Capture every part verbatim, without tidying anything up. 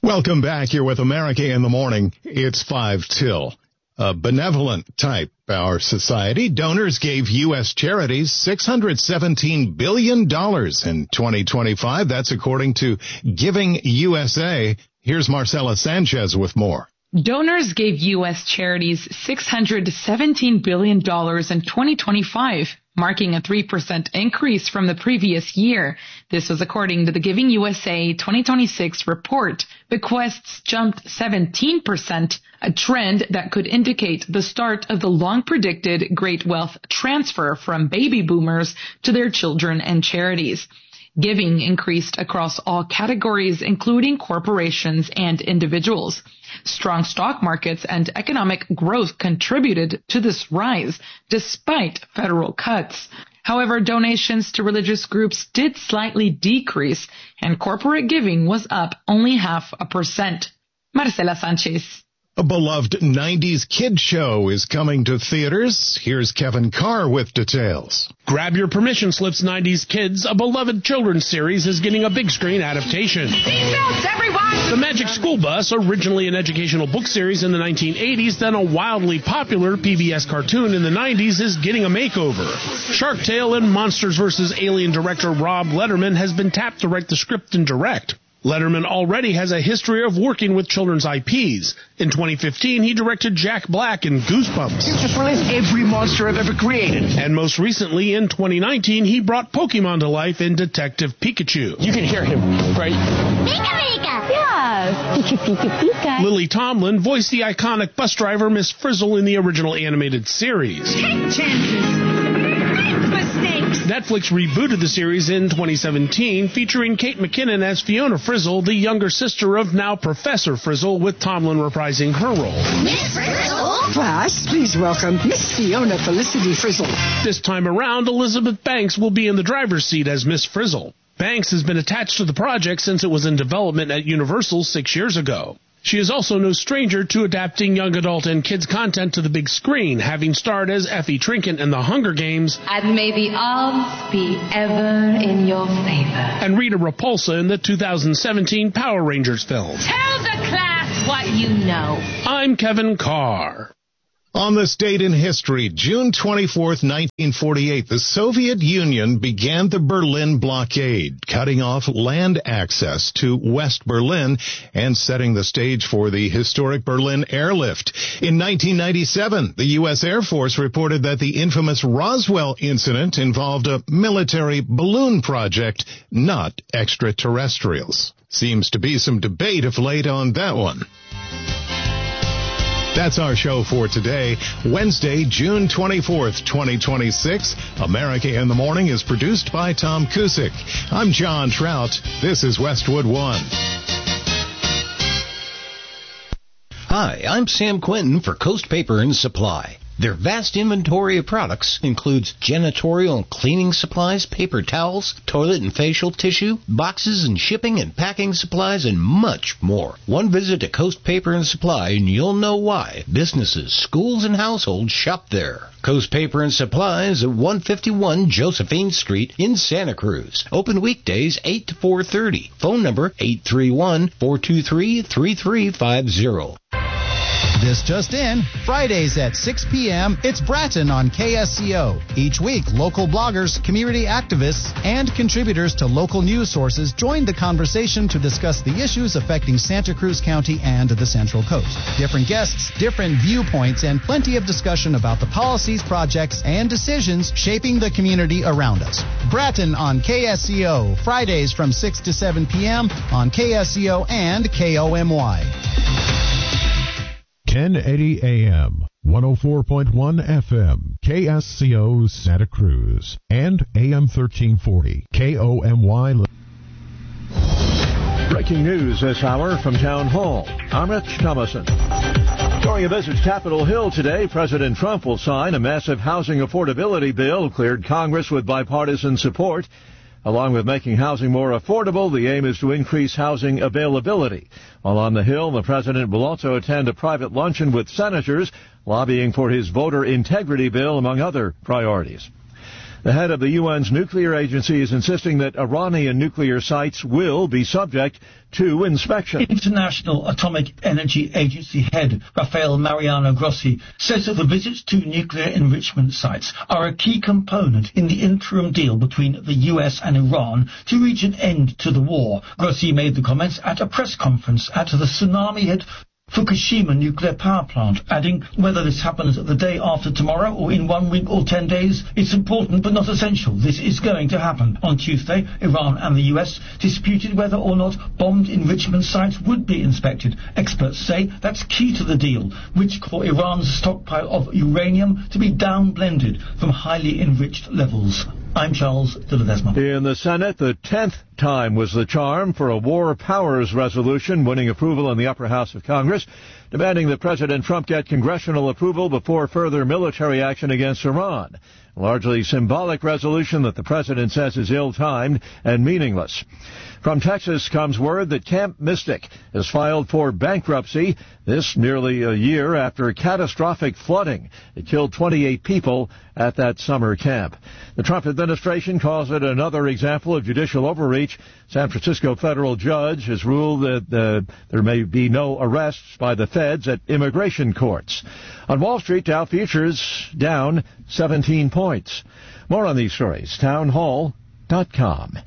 Welcome back here with America in the Morning. It's five till. A benevolent type, our society. Donors gave U S charities six hundred seventeen billion dollars in twenty twenty-five. That's according to Giving U S A. Here's Marcela Sanchez with more. Donors gave U S charities six hundred seventeen billion dollars in twenty twenty-five, marking a three percent increase from the previous year. This was according to the Giving U S A twenty twenty-six report. Bequests jumped seventeen percent, a trend that could indicate the start of the long-predicted great wealth transfer from baby boomers to their children and charities. Giving increased across all categories, including corporations and individuals. Strong stock markets and economic growth contributed to this rise, despite federal cuts. However, donations to religious groups did slightly decrease, and corporate giving was up only half a percent. Marcela Sanchez. A beloved nineties kid show is coming to theaters. Here's Kevin Carr with details. Grab Your Permission Slips nineties Kids, a beloved children's series, is getting a big screen adaptation. Seatbelts, everyone! The Magic School Bus, originally an educational book series in the nineteen eighties, then a wildly popular P B S cartoon in the nineties, is getting a makeover. Shark Tale and Monsters versus. Alien director Rob Letterman has been tapped to write the script and direct. Letterman already has a history of working with children's I Ps. In twenty fifteen, he directed Jack Black in Goosebumps. You just released every monster I've ever created. And most recently, in twenty nineteen, he brought Pokemon to life in Detective Pikachu. You can hear him, right? Pika Pika! Yeah, Pika Pika Pika. Lily Tomlin voiced the iconic bus driver Miss Frizzle in the original animated series. Take chances. Netflix rebooted the series in twenty seventeen, featuring Kate McKinnon as Fiona Frizzle, the younger sister of now Professor Frizzle, with Tomlin reprising her role. Miss Frizzle? Class, please welcome Miss Fiona Felicity Frizzle. This time around, Elizabeth Banks will be in the driver's seat as Miss Frizzle. Banks has been attached to the project since it was in development at Universal six years ago. She is also no stranger to adapting young adult and kids content to the big screen, having starred as Effie Trinket in The Hunger Games, and may the odds be ever in your favor, and Rita Repulsa in the two thousand seventeen Power Rangers film. Tell the class what you know. I'm Kevin Carr. On this date in history, June twenty-fourth, nineteen forty-eight, the Soviet Union began the Berlin blockade, cutting off land access to West Berlin and setting the stage for the historic Berlin airlift. In nineteen ninety-seven, the U S Air Force reported that the infamous Roswell incident involved a military balloon project, not extraterrestrials. Seems to be some debate of late on that one. That's our show for today, Wednesday, June twenty-fourth, twenty twenty-six. America in the Morning is produced by Tom Cusick. I'm John Trout. This is Westwood One. Hi, I'm Sam Quinton for Coast Paper and Supply. Their vast inventory of products includes janitorial and cleaning supplies, paper towels, toilet and facial tissue, boxes and shipping and packing supplies, and much more. One visit to Coast Paper and Supply and you'll know why businesses, schools, and households shop there. Coast Paper and Supply is at one fifty-one Josephine Street in Santa Cruz. Open weekdays eight to four thirty. Phone number eight three one, four two three, three three five zero. This just in, Fridays at six p.m., it's Bratton on K S C O. Each week, local bloggers, community activists, and contributors to local news sources join the conversation to discuss the issues affecting Santa Cruz County and the Central Coast. Different guests, different viewpoints, and plenty of discussion about the policies, projects, and decisions shaping the community around us. Bratton on K S C O, Fridays from six to seven p.m. on K S C O and K O M Y. ten eighty A M, one oh four point one F M, K S C O Santa Cruz, and A M thirteen forty, K O M Y. Breaking news this hour from Town Hall. I'm Rich Thomason. During a visit to Capitol Hill today, President Trump will sign a massive housing affordability bill, cleared Congress with bipartisan support. Along with making housing more affordable, the aim is to increase housing availability. While on the Hill, the president will also attend a private luncheon with senators, lobbying for his voter integrity bill, among other priorities. The head of the U N's nuclear agency is insisting that Iranian nuclear sites will be subject to inspection. International Atomic Energy Agency head Rafael Mariano Grossi says that the visits to nuclear enrichment sites are a key component in the interim deal between the U S and Iran to reach an end to the war. Grossi made the comments at a press conference at the tsunami-hit Fukushima nuclear power plant, adding, whether this happens the day after tomorrow or in one week or ten days, it's important but not essential. This is going to happen. On Tuesday, Iran and the U S disputed whether or not bombed enrichment sites would be inspected. Experts say that's key to the deal, which for Iran's stockpile of uranium to be down-blended from highly enriched levels. I'm Charles de Ledesma. In the Senate, the tenth time was the charm for a War Powers resolution, winning approval in the upper house of Congress, demanding that President Trump get congressional approval before further military action against Iran. A largely symbolic resolution that the president says is ill-timed and meaningless. From Texas comes word that Camp Mystic has filed for bankruptcy, this nearly a year after catastrophic flooding that killed twenty-eight people at that summer camp. The Trump administration calls it another example of judicial overreach. San Francisco federal judge has ruled that uh, there may be no arrests by the feds at immigration courts. On Wall Street, Dow futures down seventeen points. More on these stories, town hall dot com.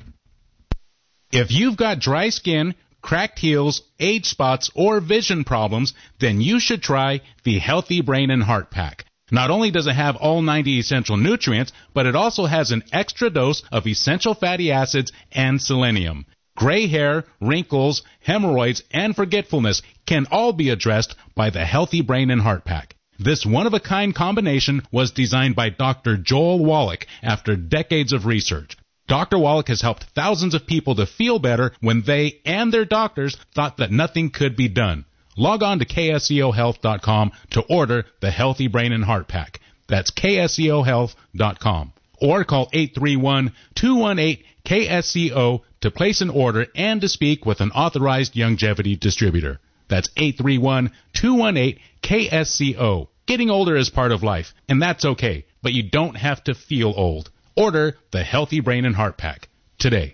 If you've got dry skin, cracked heels, age spots, or vision problems, then you should try the Healthy Brain and Heart Pack. Not only does it have all ninety essential nutrients, but it also has an extra dose of essential fatty acids and selenium. Gray hair, wrinkles, hemorrhoids, and forgetfulness can all be addressed by the Healthy Brain and Heart Pack. This one-of-a-kind combination was designed by Doctor Joel Wallach after decades of research. Doctor Wallach has helped thousands of people to feel better when they and their doctors thought that nothing could be done. Log on to K S E O health dot com to order the Healthy Brain and Heart Pack. That's K S E O health dot com. Or call eight three one, two one eight, K S E O to place an order and to speak with an authorized longevity distributor. That's eight three one, two one eight, K S E O. Getting older is part of life, and that's okay, but you don't have to feel old. Order the Healthy Brain and Heart Pack today.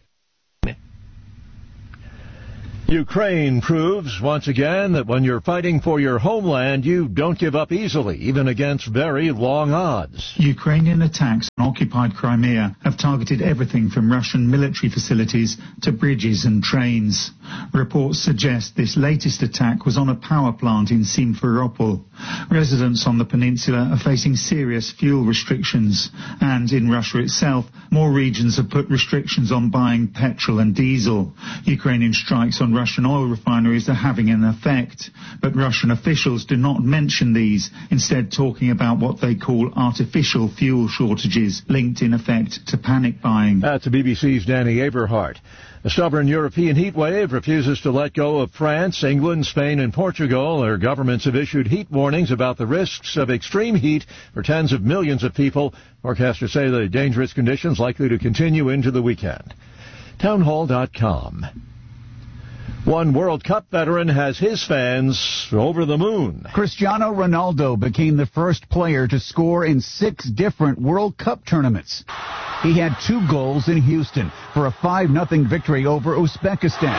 Ukraine proves once again that when you're fighting for your homeland, you don't give up easily, even against very long odds. Ukrainian attacks on occupied Crimea have targeted everything from Russian military facilities to bridges and trains. Reports suggest this latest attack was on a power plant in Simferopol. Residents on the peninsula are facing serious fuel restrictions, and in Russia itself, more regions have put restrictions on buying petrol and diesel. Ukrainian strikes on Russian oil refineries are having an effect, but Russian officials do not mention these, instead talking about what they call artificial fuel shortages linked in effect to panic buying. That's B B C's Danny Aberhart. A stubborn European heat wave refuses to let go of France, England, Spain, and Portugal. Their governments have issued heat warnings about the risks of extreme heat for tens of millions of people. Forecasters say the dangerous conditions likely to continue into the weekend. town hall dot com. One World Cup veteran has his fans over the moon. Cristiano Ronaldo became the first player to score in six different World Cup tournaments. He had two goals in Houston for a five nothing victory over Uzbekistan.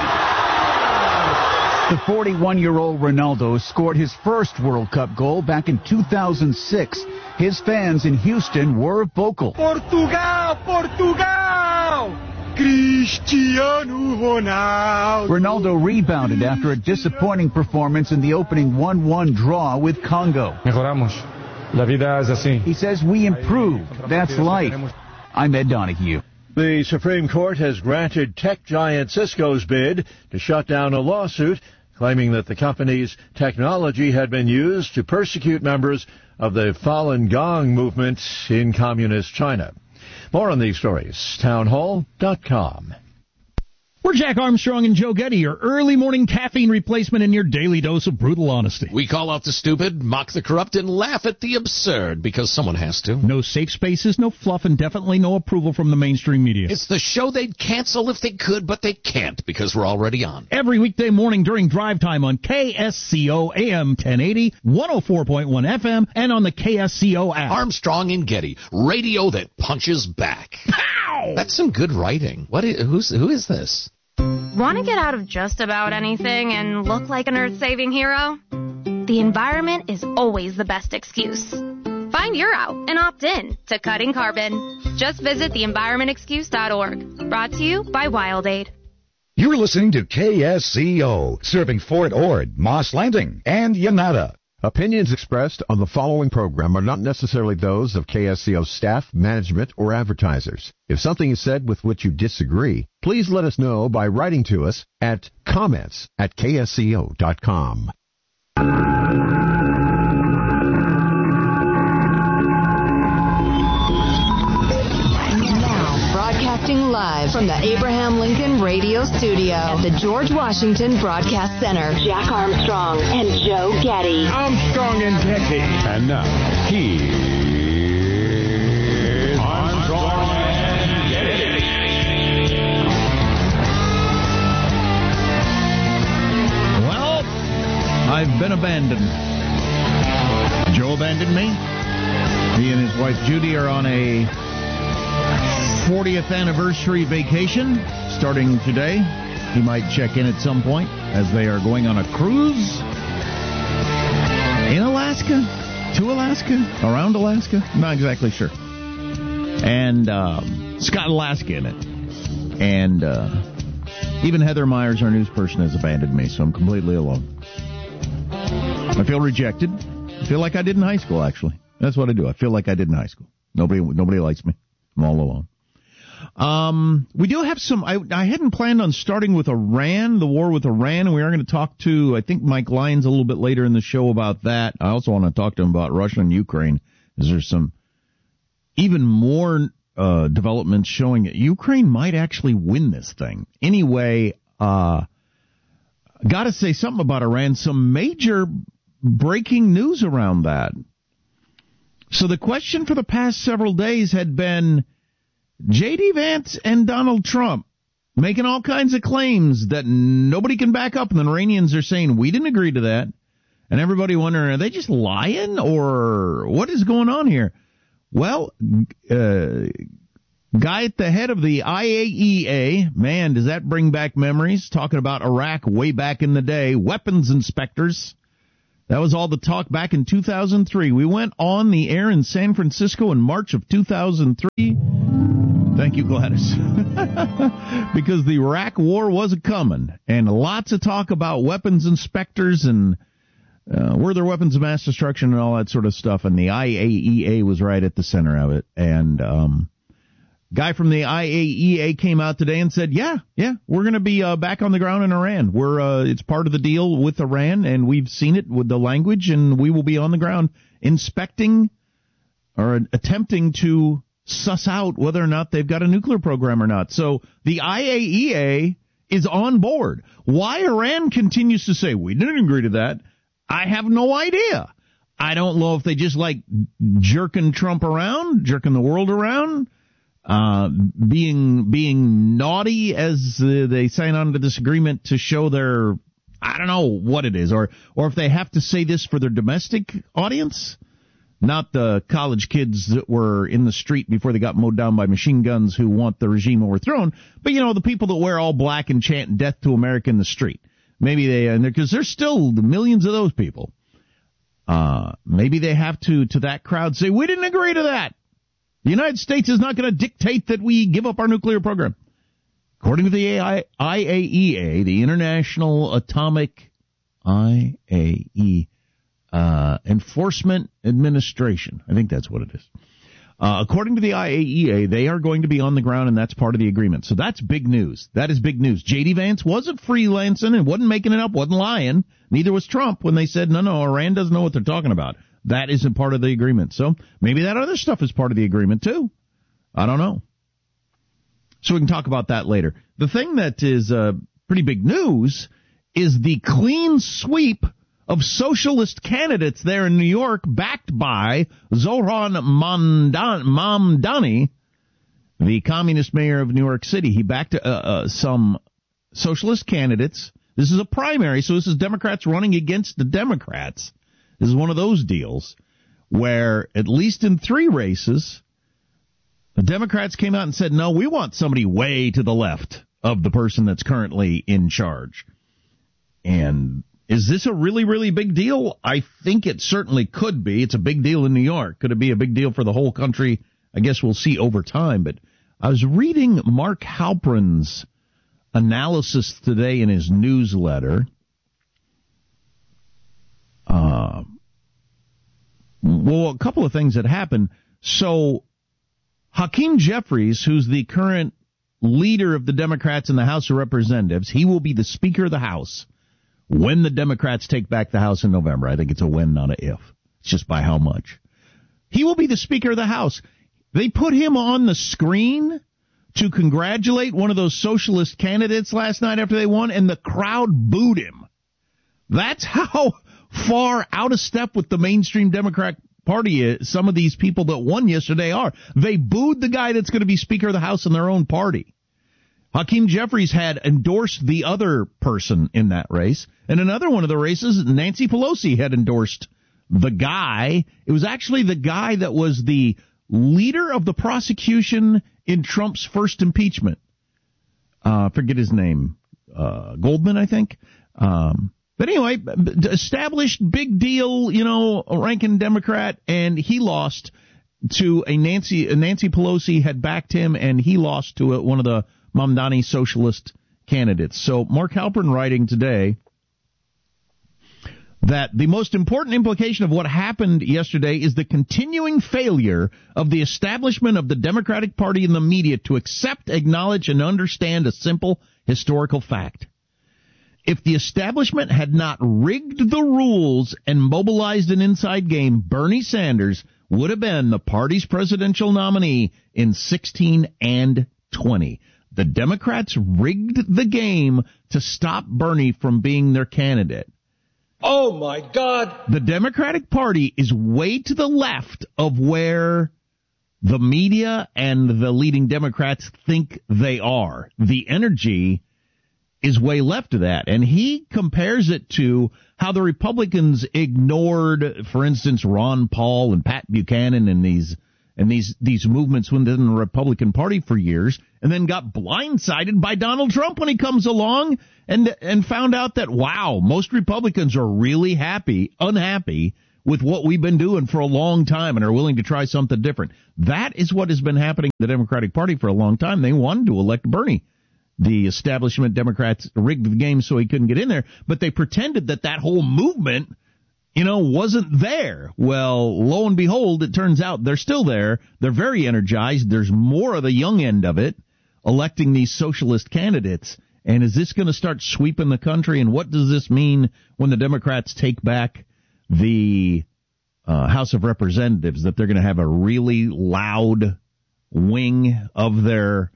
The forty-one-year-old Ronaldo scored his first World Cup goal back in two thousand six. His fans in Houston were vocal. Portugal! Portugal! Cristiano Ronaldo. Ronaldo rebounded after a disappointing performance in the opening one one draw with Congo. Mejoramos. La vida es así. He says we improved. That's life. I'm Ed Donahue. The Supreme Court has granted tech giant Cisco's bid to shut down a lawsuit claiming that the company's technology had been used to persecute members of the Falun Gong movement in communist China. More on these stories, town hall dot com. We're Jack Armstrong and Joe Getty, your early morning caffeine replacement and your daily dose of brutal honesty. We call out the stupid, mock the corrupt, and laugh at the absurd, because someone has to. No safe spaces, no fluff, and definitely no approval from the mainstream media. It's the show they'd cancel if they could, but they can't, because we're already on. Every weekday morning during drive time on K S C O A M ten eighty, one oh four point one F M, and on the K S C O app. Armstrong and Getty, radio that punches back. Pow! That's some good writing. What is, who's, who is this? Want to get out of just about anything and look like an Earth-saving hero? The environment is always the best excuse. Find your out and opt in to Cutting Carbon. Just visit the environment excuse dot org. Brought to you by WildAid. You're listening to K S C O, serving Fort Ord, Moss Landing, and Yanata. Opinions expressed on the following program are not necessarily those of K S C O staff, management, or advertisers. If something is said with which you disagree, please let us know by writing to us at comments at K S C O dot com. Broadcasting live from the Abraham Lincoln Radio Studio at the George Washington Broadcast Center. Jack Armstrong and Joe Getty. Armstrong and Getty. And now, here's Armstrong and Getty. Well, I've been abandoned. Joe abandoned me. He and his wife Judy are on a fortieth anniversary vacation starting today. He might check in at some point as they are going on a cruise in Alaska, to Alaska, around Alaska. I'm not exactly sure. And um, it's got Alaska in it. And uh, even Heather Myers, our news person, has abandoned me, so I'm completely alone. I feel rejected. I feel like I did in high school, actually. That's what I do. I feel like I did in high school. Nobody, nobody likes me. I'm all alone. Um, we do have some, I, I hadn't planned on starting with Iran, the war with Iran, and we are going to talk to, I think, Mike Lyons a little bit later in the show about that. I also want to talk to him about Russia and Ukraine. Is there some even more uh, developments showing that Ukraine might actually win this thing? Anyway, uh, got to say something about Iran, some major breaking news around that. So the question for the past several days had been, J D. Vance and Donald Trump making all kinds of claims that nobody can back up, and the Iranians are saying, we didn't agree to that. And everybody wondering, are they just lying, or what is going on here? Well, uh, guy at the head of the I A E A, man, does that bring back memories, talking about Iraq way back in the day, weapons inspectors. That was all the talk back in two thousand three. We went on the air in San Francisco in March of two thousand three. Thank you, Gladys. Because the Iraq war wasn't coming. And lots of talk about weapons inspectors and uh, were there weapons of mass destruction and all that sort of stuff. And the I A E A was right at the center of it. And um guy from the I A E A came out today and said, yeah, yeah, we're going to be uh, back on the ground in Iran. We're uh, it's part of the deal with Iran, and we've seen it with the language, and we will be on the ground inspecting or attempting to suss out whether or not they've got a nuclear program or not. So the I A E A is on board. Why Iran continues to say, we didn't agree to that, I have no idea. I don't know if they just like jerking Trump around, jerking the world around, uh, being being naughty as uh, they sign on to this agreement to show their, I don't know what it is, or or if they have to say this for their domestic audience. Not the college kids that were in the street before they got mowed down by machine guns who want the regime overthrown, but, you know, the people that wear all black and chant death to America in the street. Maybe they, and because there's still millions of those people. Uh, maybe they have to, to that crowd, say, we didn't agree to that. The United States is not going to dictate that we give up our nuclear program. According to the I A E A, the International Atomic I A E Uh, Enforcement Administration. I think that's what it is. Uh, according to the I A E A, they are going to be on the ground, and that's part of the agreement. So that's big news. That is big news. J D. Vance wasn't freelancing and wasn't making it up, wasn't lying. Neither was Trump when they said, no, no, Iran doesn't know what they're talking about. That isn't part of the agreement. So maybe that other stuff is part of the agreement, too. I don't know. So we can talk about that later. The thing that is uh, pretty big news is the clean sweep of socialist candidates there in New York, backed by Zohran Mamdani, the communist mayor of New York City. He backed uh, uh, some socialist candidates. This is a primary, so this is Democrats running against the Democrats. This is one of those deals where, at least in three races, the Democrats came out and said, no, we want somebody way to the left of the person that's currently in charge. And is this a really, really big deal? I think it certainly could be. It's a big deal in New York. Could it be a big deal for the whole country? I guess we'll see over time. But I was reading Mark Halperin's analysis today in his newsletter. Uh, well, a couple of things that happened. So Hakeem Jeffries, who's the current leader of the Democrats in the House of Representatives, he will be the Speaker of the House when the Democrats take back the House in November. I think it's a when, not a if. It's just by how much. He will be the Speaker of the House. They put him on the screen to congratulate one of those socialist candidates last night after they won, and the crowd booed him. That's how far out of step with the mainstream Democrat Party is some of these people that won yesterday are. They booed the guy that's going to be Speaker of the House in their own party. Hakeem Jeffries had endorsed the other person in that race. And another one of the races, Nancy Pelosi had endorsed the guy. It was actually the guy that was the leader of the prosecution in Trump's first impeachment. Uh, forget his name. Uh, Goldman, I think. Um, but anyway, established big deal, you know, ranking Democrat, and he lost to a Nancy, Nancy Pelosi had backed him, and he lost to a, one of the Mamdani socialist candidates. So Mark Halperin writing today that the most important implication of what happened yesterday is the continuing failure of the establishment of the Democratic Party and the media to accept, acknowledge, and understand a simple historical fact. If the establishment had not rigged the rules and mobilized an inside game, Bernie Sanders would have been the party's presidential nominee in sixteen and twenty. The Democrats rigged the game to stop Bernie from being their candidate. Oh, my God. The Democratic Party is way to the left of where the media and the leading Democrats think they are. The energy is way left of that. And he compares it to how the Republicans ignored, for instance, Ron Paul and Pat Buchanan and these and these these movements within the Republican Party for years, and then got blindsided by Donald Trump when he comes along and and found out that, wow, most Republicans are really happy, unhappy with what we've been doing for a long time and are willing to try something different. That is what has been happening in the Democratic Party for a long time. They wanted to elect Bernie. The establishment Democrats rigged the game so he couldn't get in there, but they pretended that that whole movement, you know, wasn't there. Well, lo and behold, it turns out they're still there. They're very energized. There's more of the young end of it, electing these socialist candidates. And is this going to start sweeping the country? And what does this mean when the Democrats take back the uh, House of Representatives, that they're going to have a really loud wing of their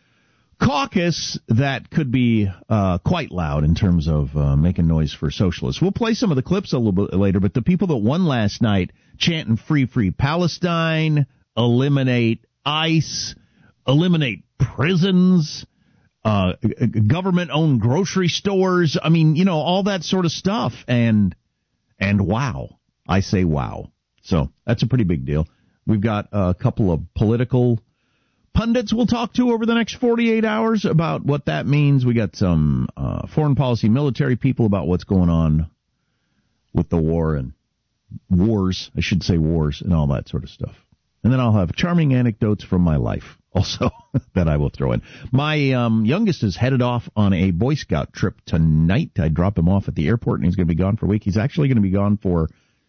caucus that could be uh, quite loud in terms of uh, making noise for socialists. We'll play some of the clips a little bit later, but the people that won last night chanting free, free Palestine, eliminate ICE, eliminate prisons, uh, government-owned grocery stores. I mean, you know, all that sort of stuff. And, and wow, I say wow. So that's a pretty big deal. We've got a couple of political pundits we'll talk to over the next forty-eight hours about what that means. We got some uh, foreign policy military people about what's going on with the war and wars, I should say wars, and all that sort of stuff. And then I'll have charming anecdotes from my life also that I will throw in. My um, youngest is headed off on a Boy Scout trip tonight. I drop him off at the airport, and he's going to be gone for a week. He's actually going to be gone for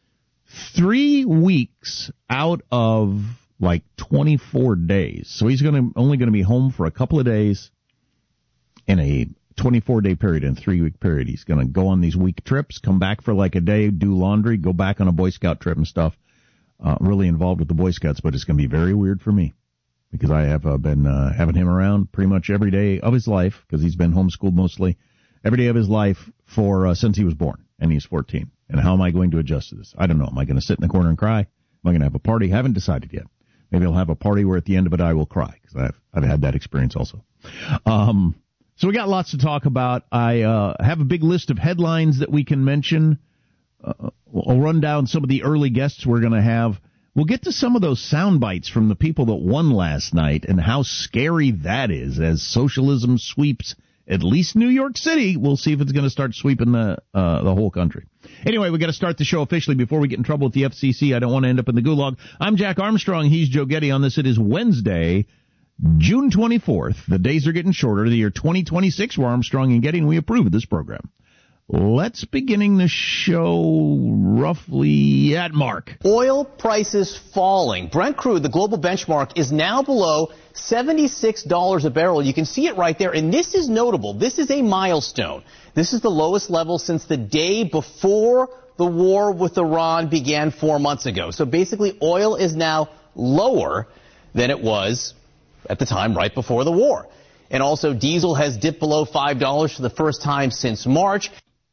three weeks out of like twenty-four days. So he's going to only going to be home for a couple of days in a twenty-four day period, in a three week period. He's going to go on these week trips, come back for like a day, do laundry, go back on a Boy Scout trip and stuff. Uh, really involved with the Boy Scouts, but it's going to be very weird for me. because I have uh, been uh, having him around pretty much every day of his life, because he's been homeschooled mostly, every day of his life for uh, since he was born, and he's fourteen. And how am I going to adjust to this? I don't know. Am I going to sit in the corner and cry? Am I going to have a party? I haven't decided yet. Maybe I'll have a party where at the end of it I will cry, because I've, I've had that experience also. Um, so we got lots to talk about. I uh, have a big list of headlines that we can mention. Uh, I'll run down some of the early guests we're going to have. We'll get to some of those sound bites from the people that won last night and how scary that is as socialism sweeps at least New York City. We'll see if it's going to start sweeping the uh, the whole country. Anyway, we got to start the show officially before we get in trouble with the F C C. I don't want to end up in the gulag. I'm Jack Armstrong. He's Joe Getty. On this, it is Wednesday, June twenty-fourth. The days are getting shorter. The year twenty twenty-six. We're Armstrong and Getty, and we approve of this program. Let's beginning the show roughly at Mark. Oil prices falling. Brent crude, the global benchmark, is now below seventy-six dollars a barrel. You can see it right there, and this is notable. This is a milestone. This is the lowest level since the day before the war with Iran began four months ago. So basically, oil is now lower than it was at the time right before the war. And also, diesel has dipped below five dollars for the first time since March.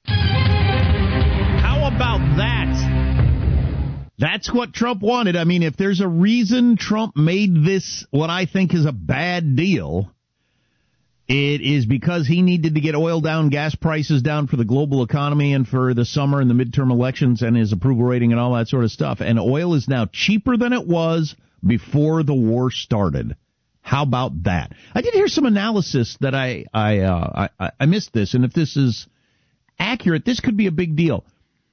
How about that? That's what Trump wanted. I mean, if there's a reason Trump made this what I think is a bad deal, it is because he needed to get oil down, gas prices down for the global economy and for the summer and the midterm elections and his approval rating and all that sort of stuff. And oil is now cheaper than it was before the war started. How about that? I did hear some analysis that I I, uh, I I missed this, and if this is accurate, this could be a big deal.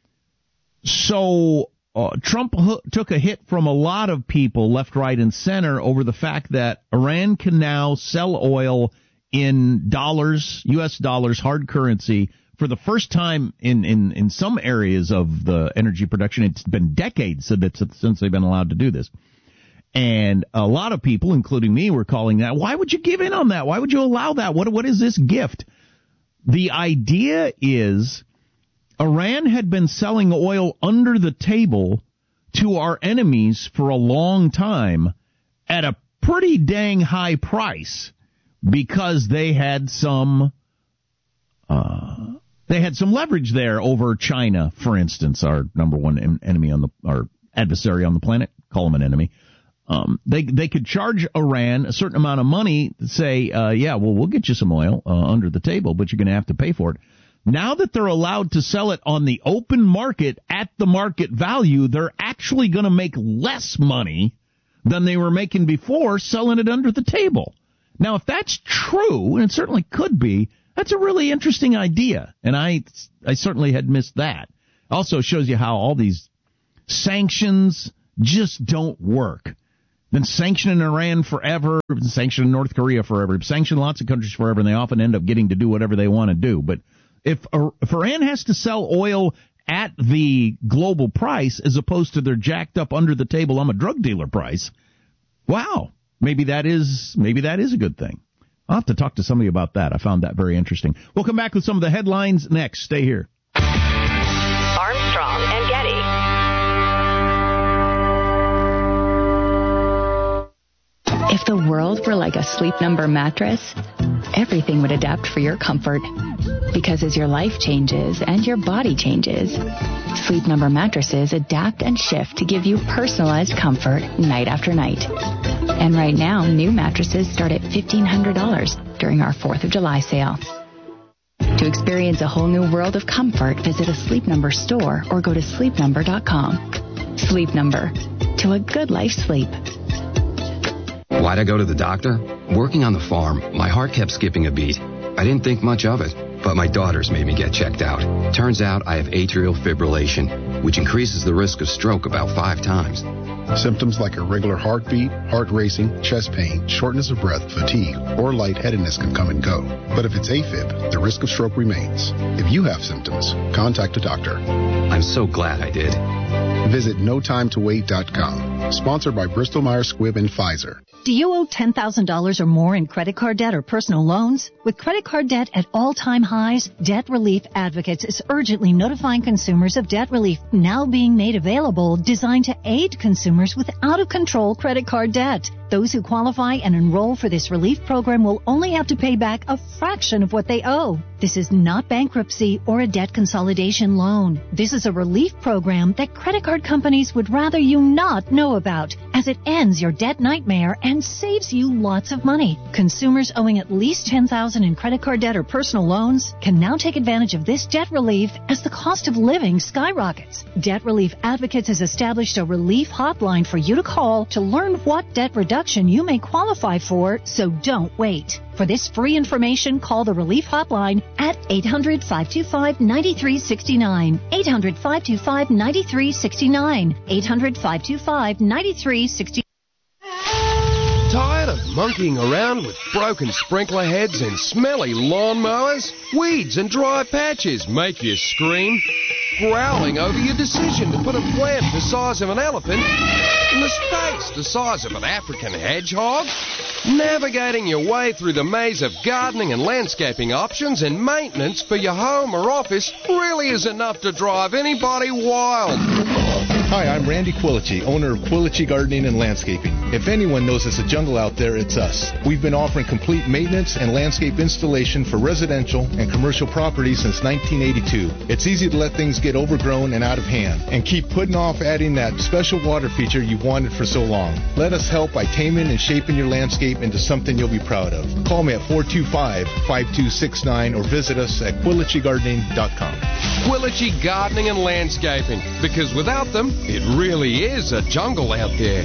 So uh, Trump h- took a hit from a lot of people, left, right, and center, over the fact that Iran can now sell oil in dollars, U S dollars, hard currency, for the first time in, in, in some areas of the energy production. It's been decades since they've been allowed to do this. And a lot of people, including me, were calling that, why would you give in on that? Why would you allow that? What What is this gift? The idea is Iran had been selling oil under the table to our enemies for a long time at a pretty dang high price because they had some uh, they had some leverage there over China, for instance, our number one en- enemy on the our adversary on the planet. Call them an enemy. Um, they they could charge Iran a certain amount of money to say, uh, yeah, well, we'll get you some oil uh, under the table, but you're going to have to pay for it. Now that they're allowed to sell it on the open market at the market value, they're actually going to make less money than they were making before selling it under the table. Now, if that's true, and it certainly could be, that's a really interesting idea, and I I certainly had missed that. Also shows you how all these sanctions just don't work. Been sanctioning Iran forever, been sanctioning North Korea forever, sanctioning lots of countries forever, and they often end up getting to do whatever they want to do. But if, if Iran has to sell oil at the global price as opposed to their jacked up under the table, I'm a drug dealer price, wow, maybe that is maybe that is a good thing. I'll have to talk to somebody about that. I found that very interesting. We'll come back with some of the headlines next. Stay here. Armstrong and Getty. If the world were like a Sleep Number mattress, everything would adapt for your comfort. Because as your life changes and your body changes, Sleep Number mattresses adapt and shift to give you personalized comfort night after night. And right now, new mattresses start at fifteen hundred dollars during our fourth of July sale. To experience a whole new world of comfort, visit a Sleep Number store or go to sleep number dot com. Sleep Number. To a good night's sleep. Why'd I go to the doctor? Working on the farm, my heart kept skipping a beat. I didn't think much of it, but my daughters made me get checked out. Turns out I have atrial fibrillation, which increases the risk of stroke about five times. Symptoms like irregular heartbeat, heart racing, chest pain, shortness of breath, fatigue, or lightheadedness can come and go. But if it's AFib, the risk of stroke remains. If you have symptoms, contact a doctor. I'm so glad I did. Visit no time to wait dot com. Sponsored by Bristol Myers Squibb and Pfizer. Do you owe ten thousand dollars or more in credit card debt or personal loans? With credit card debt at all-time highs, Debt Relief Advocates is urgently notifying consumers of debt relief now being made available, designed to aid consumers with out-of-control credit card debt. Those who qualify and enroll for this relief program will only have to pay back a fraction of what they owe. This is not bankruptcy or a debt consolidation loan. This is a relief program that credit card companies would rather you not know about, as it ends your debt nightmare and saves you lots of money. Consumers owing at least ten thousand dollars in credit card debt or personal loans can now take advantage of this debt relief as the cost of living skyrockets. Debt Relief Advocates has established a relief hotline for you to call to learn what debt reduction you may qualify for, so don't wait. For this free information, call the Relief Hotline at eight hundred, five two five, nine three six nine. eight hundred, five two five, nine three six nine. eight hundred, five two five, nine three six nine. Tired of monkeying around with broken sprinkler heads and smelly lawnmowers? Weeds and dry patches make you scream. Growling over your decision to put a plant the size of an elephant in the space the size of an African hedgehog? Navigating your way through the maze of gardening and landscaping options and maintenance for your home or office really is enough to drive anybody wild. Hi, I'm Randy Quilici, owner of Quilici Gardening and Landscaping. If anyone knows it's a jungle out there, it's us. We've been offering complete maintenance and landscape installation for residential and commercial properties since nineteen eighty-two. It's easy to let things get overgrown and out of hand and keep putting off adding that special water feature you've wanted for so long. Let us help by taming and shaping your landscape into something you'll be proud of. Call me at four two five, five two six nine or visit us at Quilici Gardening dot com. Quilici Gardening and Landscaping, because without them, it really is a jungle out there.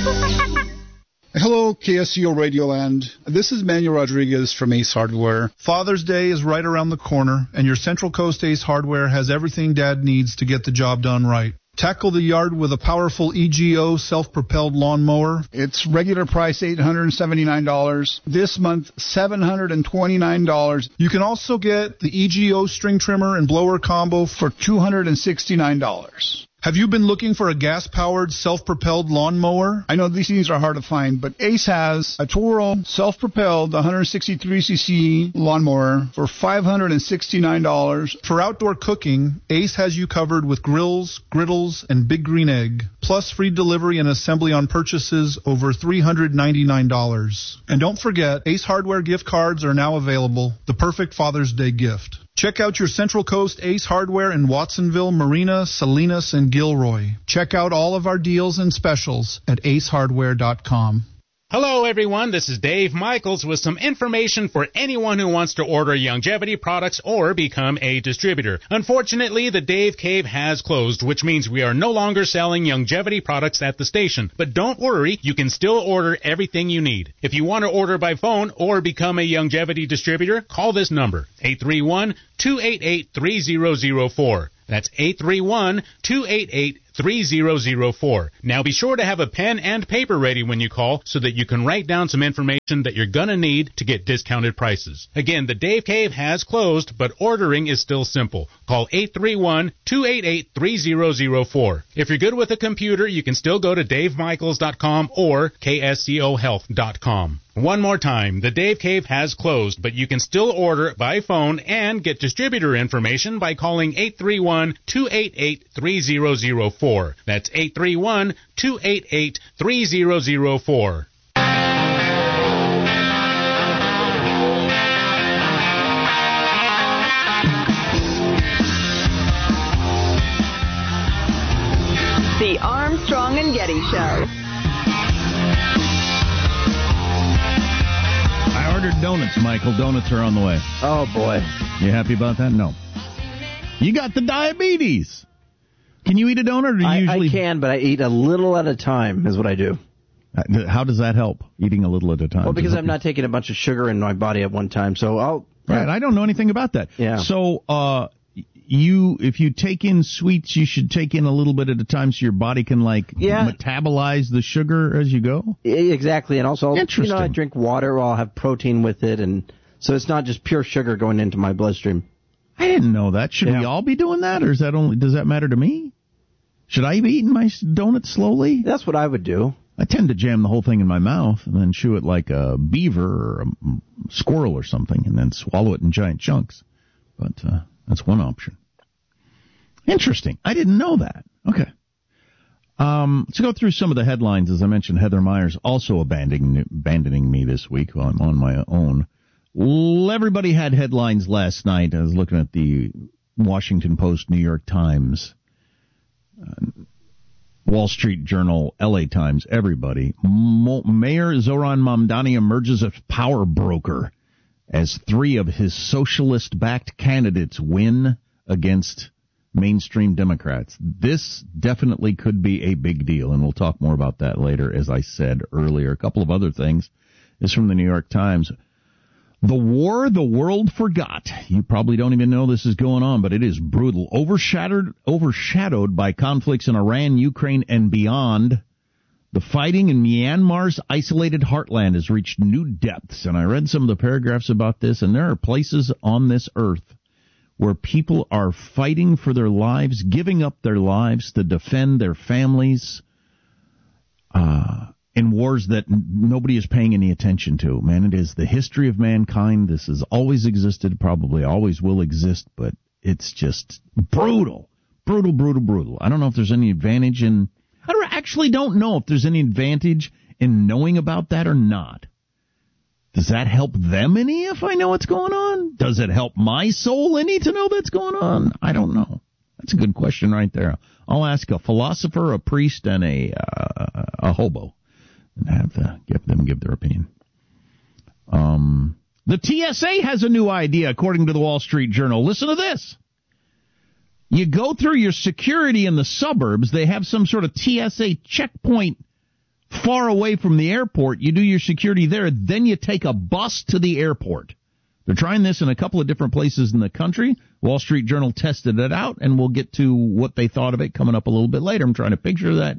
Hello, K S C O Radioland. This is Manuel Rodriguez from Ace Hardware. Father's Day is right around the corner, and your Central Coast Ace Hardware has everything Dad needs to get the job done right. Tackle the yard with a powerful E G O self-propelled lawnmower. It's regular price eight hundred seventy-nine dollars. This month, seven hundred twenty-nine dollars. You can also get the E G O string trimmer and blower combo for two hundred sixty-nine dollars. Have you been looking for a gas-powered, self-propelled lawnmower? I know these things are hard to find, but Ace has a Toro self-propelled one hundred sixty-three c c lawnmower for five hundred sixty-nine dollars. For outdoor cooking, Ace has you covered with grills, griddles, and Big Green Egg, plus free delivery and assembly on purchases over three hundred ninety-nine dollars. And don't forget, Ace Hardware gift cards are now available, the perfect Father's Day gift. Check out your Central Coast Ace Hardware in Watsonville, Marina, Salinas, and Gilroy. Check out all of our deals and specials at ace hardware dot com. Hello, everyone. This is Dave Michaels with some information for anyone who wants to order Youngevity products or become a distributor. Unfortunately, the Dave Cave has closed, which means we are no longer selling Youngevity products at the station. But don't worry, you can still order everything you need. If you want to order by phone or become a Youngevity distributor, call this number, eight three one, two eight eight, three zero zero four. That's eight three one, two eight eight, three zero zero four. Now be sure to have a pen and paper ready when you call so that you can write down some information that you're going to need to get discounted prices. Again, the Dave Cave has closed, but ordering is still simple. Call eight three one, two eight eight, three zero zero four. If you're good with a computer, you can still go to dave michaels dot com or k s c o health dot com. One more time, the Dave Cave has closed, but you can still order by phone and get distributor information by calling eight three one, two eight eight, three zero zero four. That's eight three one, two eight eight, three zero zero four. The Armstrong and Getty Show. I ordered donuts, Michael. Donuts are on the way. Oh, boy. You happy about that? No. You got the diabetes. Can you eat a donut, or do you I, usually... I can, but I eat a little at a time is what I do. How does that help, eating a little at a time? Well, because I'm not taking a bunch of sugar in my body at one time, so I'll... Right, I don't know anything about that. Yeah. So, uh... You, if you take in sweets, you should take in a little bit at a time so your body can, like, yeah. metabolize the sugar as you go? Exactly, and also, Interesting. you know, I drink water, or I'll have protein with it, and so it's not just pure sugar going into my bloodstream. I didn't know that. Should yeah. we all be doing that, or is that only, does that matter to me? Should I be eating my donuts slowly? That's what I would do. I tend to jam the whole thing in my mouth and then chew it like a beaver or a squirrel or something, and then swallow it in giant chunks. But uh, that's one option. Interesting. I didn't know that. Okay. Um, let's go through some of the headlines. As I mentioned, Heather Myers also abandoning, abandoning me this week while I'm on my own. Well, everybody had headlines last night. I was looking at the Washington Post, New York Times, uh, Wall Street Journal, L A Times, everybody. Mo- Mayor Zoran Mamdani emerges as power broker as three of his socialist-backed candidates win against mainstream Democrats. This definitely could be a big deal, and we'll talk more about that later, as I said earlier. A couple of other things. This is from the New York Times. The war the world forgot. You probably don't even know this is going on, but it is brutal. Overshadowed, overshadowed by conflicts in Iran, Ukraine, and beyond. The fighting in Myanmar's isolated heartland has reached new depths, and I read some of the paragraphs about this, and there are places on this earth where people are fighting for their lives, giving up their lives to defend their families uh, in wars that n- nobody is paying any attention to. Man, it is the history of mankind. This has always existed, probably always will exist, but it's just brutal. Brutal, brutal, brutal. I don't know if there's any advantage in... I don't, actually don't know if there's any advantage in knowing about that or not. Does that help them any if I know what's going on? Does it help my soul any to know that's going on? I don't know. That's a good question right there. I'll ask a philosopher, a priest, and a uh, a hobo, and have the, give them give their opinion. Um, the T S A has a new idea, according to the Wall Street Journal. Listen to this. You go through your security in the suburbs. They have some sort of T S A checkpoint far away from the airport. You do your security there, then you take a bus to the airport. They're trying this in a couple of different places in the country. Wall Street Journal tested it out, and we'll get to what they thought of it coming up a little bit later. I'm trying to picture that.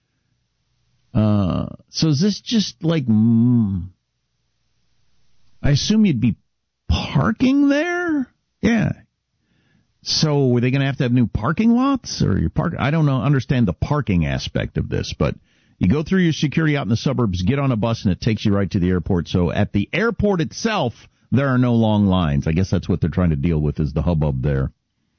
Uh, so is this just like, mm, I assume you'd be parking there? Yeah. So are they going to have to have new parking lots, or your park? I don't know, understand the parking aspect of this, but you go through your security out in the suburbs, get on a bus, and it takes you right to the airport. So at the airport itself, there are no long lines. I guess that's what they're trying to deal with, is the hubbub there.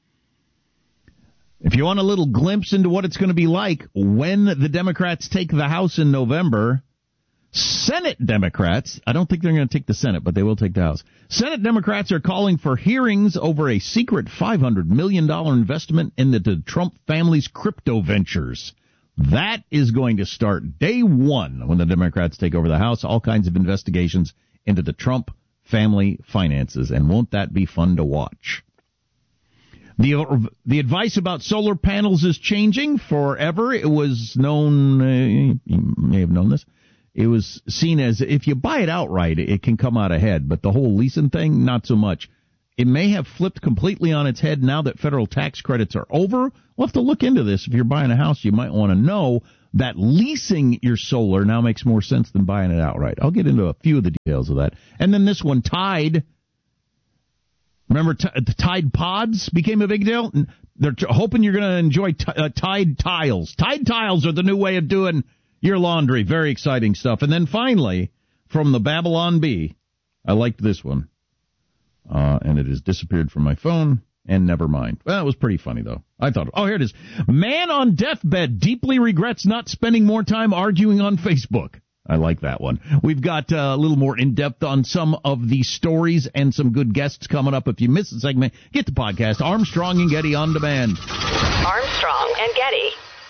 If you want a little glimpse into what it's going to be like when the Democrats take the House in November, Senate Democrats, I don't think they're going to take the Senate, but they will take the House. Senate Democrats are calling for hearings over a secret five hundred million dollars investment in the, the Trump family's crypto ventures. That is going to start day one when the Democrats take over the House. All kinds of investigations into the Trump family finances. And won't that be fun to watch? The the advice about solar panels is changing forever. It was known, uh, you may have known this, it was seen as if you buy it outright, it can come out ahead. But the whole leasing thing, not so much. It may have flipped completely on its head now that federal tax credits are over. We'll have to look into this. If you're buying a house, you might want to know that leasing your solar now makes more sense than buying it outright. I'll get into a few of the details of that. And then this one, Tide. Remember t- the Tide Pods became a big deal? They're t- hoping you're going to enjoy t- uh, Tide Tiles. Tide Tiles are the new way of doing your laundry. Very exciting stuff. And then finally, from the Babylon Bee, I liked this one. Uh, and it has disappeared from my phone, and never mind. Well, it was pretty funny, though. I thought, oh, here it is. Man on deathbed deeply regrets not spending more time arguing on Facebook. I like that one. We've got uh, a little more in-depth on some of the stories and some good guests coming up. If you missed the segment, get the podcast, Armstrong and Getty On Demand. Armstrong and Getty.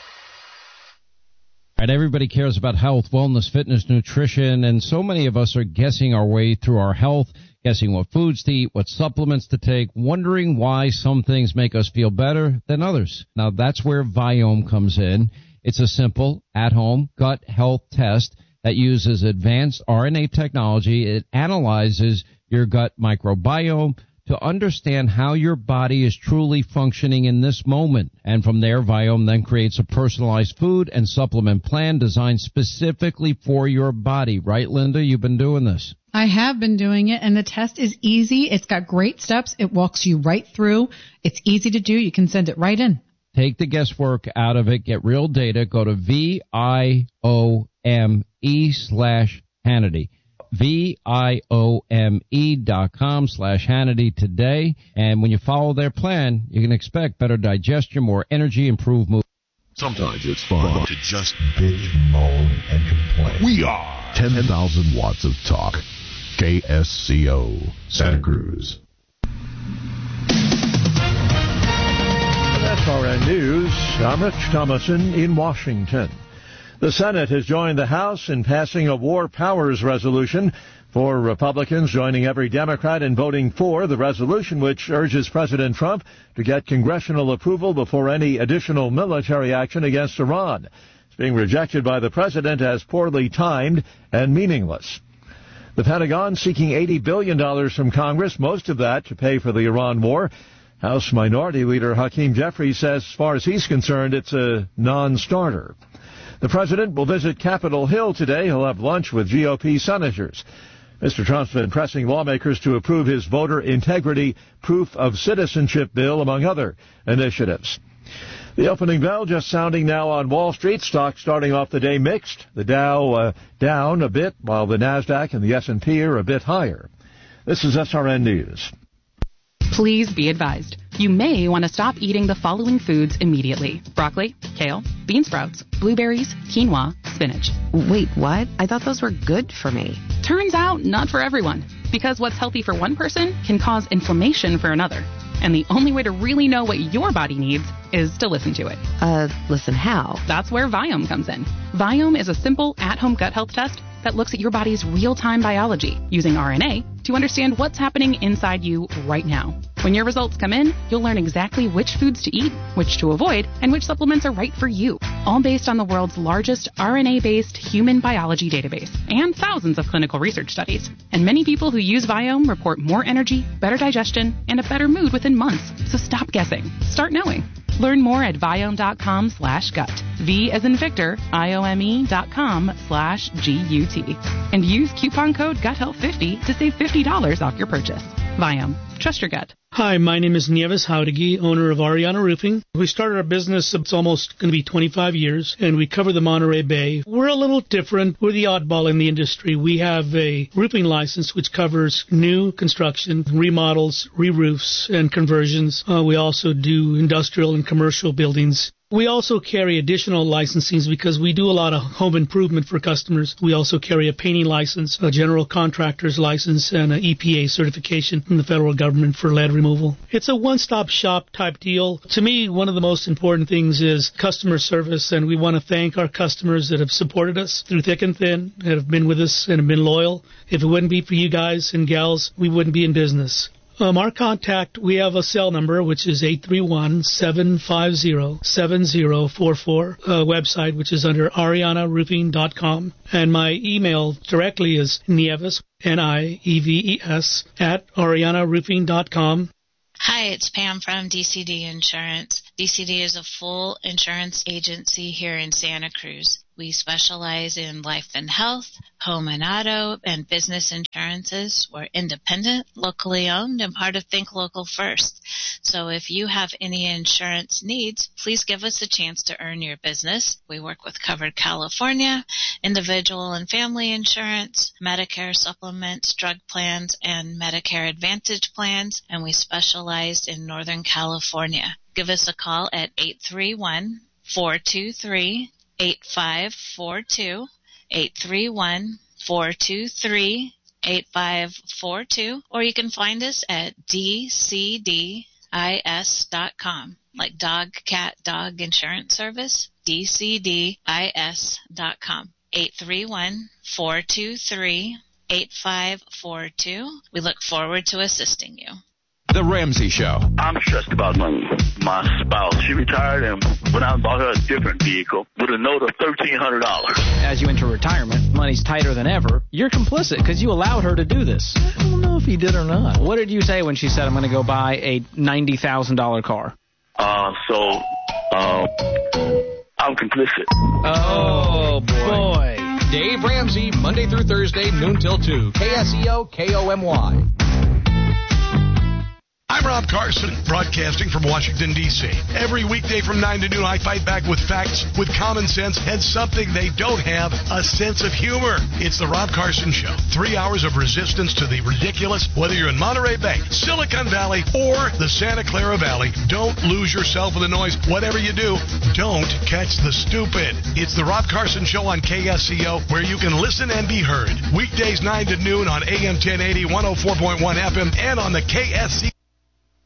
Right, everybody cares about health, wellness, fitness, nutrition, and so many of us are guessing our way through our health, guessing what foods to eat, what supplements to take, wondering why some things make us feel better than others. Now, that's where Viome comes in. It's a simple, at-home gut health test that uses advanced R N A technology. It analyzes your gut microbiome to understand how your body is truly functioning in this moment. And from there, Viome then creates a personalized food and supplement plan designed specifically for your body. Right, Linda? You've been doing this. I have been doing it, and the test is easy. It's got great steps. It walks you right through. It's easy to do. You can send it right in. Take the guesswork out of it. Get real data. Go to V I O M E slash Hannity. V I O M E dot com slash Hannity today. And when you follow their plan, you can expect better digestion, more energy, improved mood. Sometimes it's fun to just bitch, moan, and complain. We are ten thousand watts of talk. K S C O, Santa Cruz. S R N News, I'm Rich Thomason in Washington. The Senate has joined the House in passing a War Powers resolution. Four Republicans joining every Democrat in voting for the resolution, which urges President Trump to get congressional approval before any additional military action against Iran. It's being rejected by the president as poorly timed and meaningless. The Pentagon seeking eighty billion dollars from Congress, most of that to pay for the Iran war. House Minority Leader Hakeem Jeffries says, as far as he's concerned, it's a non-starter. The president will visit Capitol Hill today. He'll have lunch with G O P senators. Mister Trump's been pressing lawmakers to approve his voter integrity proof of citizenship bill, among other initiatives. The opening bell just sounding now on Wall Street. Stocks starting off the day mixed. The Dow uh, down a bit, while the NASDAQ and the S and P are a bit higher. This is S R N News. Please be advised. You may want to stop eating the following foods immediately. Broccoli, kale, bean sprouts, blueberries, quinoa, spinach. Wait, what? I thought those were good for me. Turns out, not for everyone. Because what's healthy for one person can cause inflammation for another. And the only way to really know what your body needs is to listen to it. Uh, listen how? That's where Viome comes in. Viome is a simple, at-home gut health test that looks at your body's real-time biology using R N A to understand what's happening inside you right now. When your results come in, you'll learn exactly which foods to eat, which to avoid, and which supplements are right for you. All based on the world's largest R N A-based human biology database and thousands of clinical research studies. And many people who use Viome report more energy, better digestion, and a better mood within months. So stop guessing. Start knowing. Learn more at Viome.com slash gut. V as in Victor, I-O-M-E dot com slash G-U-T. And use coupon code gut health fifty to save fifty dollars off your purchase. Viome. Trust your gut. Hi, my name is Nieves Jauregui, owner of Ariana Roofing. We started our business, it's almost going to be twenty-five years, and we cover the Monterey Bay. We're a little different. We're the oddball in the industry. We have a roofing license which covers new construction, remodels, re-roofs, and conversions. Uh, we also do industrial and commercial buildings. We also carry additional licensings because we do a lot of home improvement for customers. We also carry a painting license, a general contractor's license, and an E P A certification from the federal government for lead removal. It's a one-stop shop type deal. To me, one of the most important things is customer service, and we want to thank our customers that have supported us through thick and thin, that have been with us and have been loyal. If it wouldn't be for you guys and gals, we wouldn't be in business. Um, our contact, we have a cell number, which is eight three one, seven five zero, seven zero four four, a website, which is under ariana roofing dot com. And my email directly is Nieves, N I E V E S, at ariana roofing dot com. Hi, it's Pam from D C D Insurance. D C D is a full insurance agency here in Santa Cruz. We specialize in life and health, home and auto, and business insurances. We're independent, locally owned, and part of Think Local First. So if you have any insurance needs, please give us a chance to earn your business. We work with Covered California, individual and family insurance, Medicare supplements, drug plans, and Medicare Advantage plans, and we specialize in Northern California. Give us a call at eight three one, four two three, eight five four two, eight three one, four two three, eight five four two, or you can find us at d c d i s dot com, like dog, cat, dog insurance service, d c d i s dot com, eight three one, four two three, eight five four two. We look forward to assisting you. The Ramsey Show. I'm stressed about money. My spouse, she retired and went out and bought her a different vehicle with a note of thirteen hundred dollars. As you enter retirement, money's tighter than ever. You're complicit because you allowed her to do this. I don't know if he did or not. What did you say when she said, I'm going to go buy a ninety thousand dollars car? Uh, so, uh, I'm complicit. Oh, boy. boy. Dave Ramsey, Monday through Thursday, noon till two. K S E O, K O M Y. I'm Rob Carson, broadcasting from Washington, D C Every weekday from nine to noon, I fight back with facts, with common sense, and something they don't have, a sense of humor. It's the Rob Carson Show. Three hours of resistance to the ridiculous, whether you're in Monterey Bay, Silicon Valley, or the Santa Clara Valley. Don't lose yourself in the noise. Whatever you do, don't catch the stupid. It's the Rob Carson Show on K S C O, where you can listen and be heard. Weekdays nine to noon on A M ten eighty, one oh four point one F M, and on the K S C O